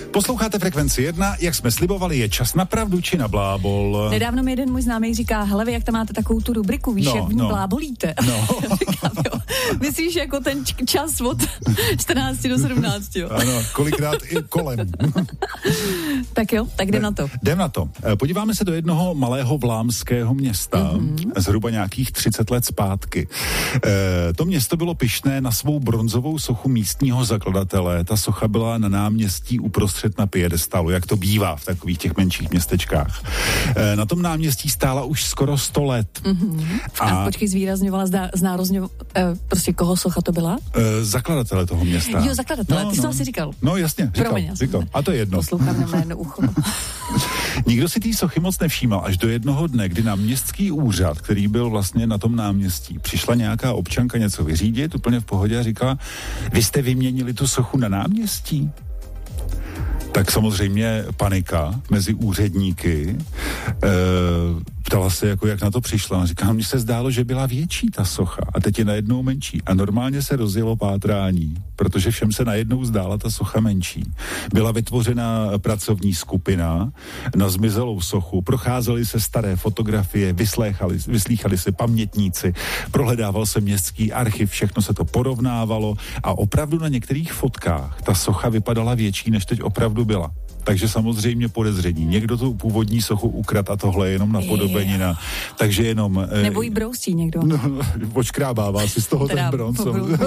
Posloucháte Frekvenci 1, jak jsme slibovali, je čas na pravdu či na blábol. Nedávno mi jeden můj známý říká, hele, vy jak tam máte takovou tu rubriku, víš, jak v ní blábolíte. No. Říkám, jo, myslíš jako ten čas od 14 do 17, jo? Ano, kolikrát i kolem. Tak jo, tak jdem na to. Jdem na to. Podíváme se do jednoho malého vlámského města, zhruba nějakých 30 let zpátky. To město bylo pyšné na svou bronzovou sochu místního zakladatele. Ta socha byla na náměstí uprostřed na piedestalu, jak to bývá v takových těch menších městečkách. Na tom náměstí stála už skoro 100 let. A počkej, zvýrazňovala, prostě koho socha to byla? Zakladatele toho města. Jo, zakladatele, ty jsi to asi říkal. No jasně, říkal. A to je jedno. Poslouchám na jedno ucho. Nikdo si té sochy moc nevšímal až do jednoho dne, kdy na městský úřad, který byl vlastně na tom náměstí, přišla nějaká občanka něco vyřídit, úplně v pohodě a říkala, vy jste vyměnili tu sochu na náměstí? Tak samozřejmě panika mezi úředníky. Ptala se, jako jak na to přišla. A říkám, mně se zdálo, že byla větší ta socha a teď je najednou menší. A normálně se rozjelo pátrání, protože všem se najednou zdála ta socha menší. Byla vytvořena pracovní skupina na zmizelou sochu, procházely se staré fotografie, vyslýchali se pamětníci, prohledával se městský archiv, všechno se to porovnávalo a opravdu na některých fotkách ta socha vypadala větší, než teď opravdu byla. Takže samozřejmě podezření. Někdo tu původní sochu ukradl a tohle je jenom napodobenina. Takže jenom... Nebo jí brousí někdo. No, očkrábává si z toho ten bronz.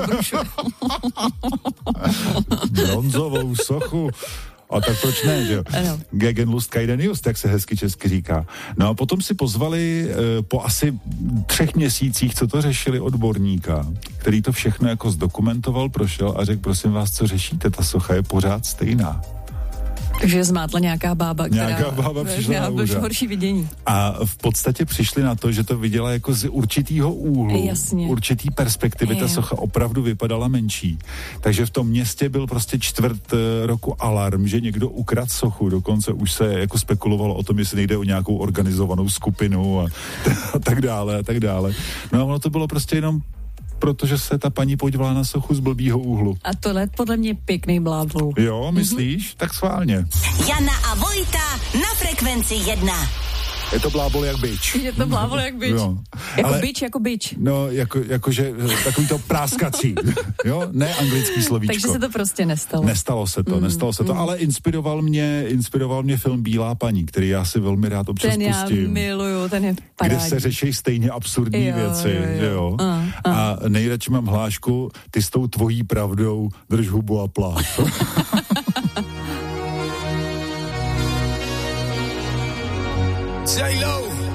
Bronzovou sochu. A tak proč ne, že jo? Gegenlust keinen Just, jak se hezky česky říká. No a potom si pozvali po asi 3 měsících, co to řešili, odborníka, který to všechno jako zdokumentoval, prošel a řekl, prosím vás, co řešíte, ta socha je pořád stejná. Takže zmátla nějaká bába, která přišla měla horší vidění. A v podstatě přišli na to, že to viděla jako z určitýho úhlu, určitý perspektivy, ta socha opravdu vypadala menší. Takže v tom městě byl prostě 1/4 roku alarm, že někdo ukradl sochu, dokonce už se jako spekulovalo o tom, jestli nejde o nějakou organizovanou skupinu a tak dále a tak dále. No a ono to bylo prostě jenom protože se ta paní podívala na sochu z blbýho úhlu. A tohle podle mě pěkný blábol. Jo, myslíš? Tak schválně. Jana a Vojta na Frekvenci 1. Je to blábol jak bič. Je to blábol jak bič. Jo. Jako bič. No, jakože takový to práskací. Jo, ne anglický slovíčko. Takže se to prostě nestalo. Nestalo se to, ale inspiroval mě film Bílá paní, který já si velmi rád občas pustím. Ten já miluju, ten je parádní. Kde se řeší stejně absurdní věci, jo. A nejradši mám hlášku, ty s tou tvojí pravdou drž hubu a pláv. J-Lo.